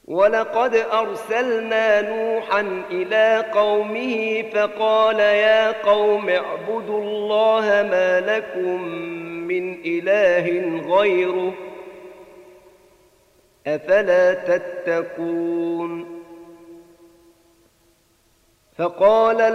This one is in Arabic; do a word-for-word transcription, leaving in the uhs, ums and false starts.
ولقد أرسلنا نوحا إلى قومه فقال يا قوم اعبدوا الله ما لكم من إله غيره أفلا تتقون. فقال